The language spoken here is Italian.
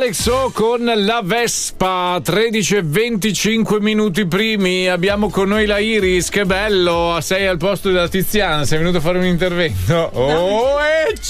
Alex O con la Vespa, 13:25 minuti primi. Abbiamo con noi la Iris, che bello, sei al posto della Tiziana, sei venuto a fare un intervento. Oh,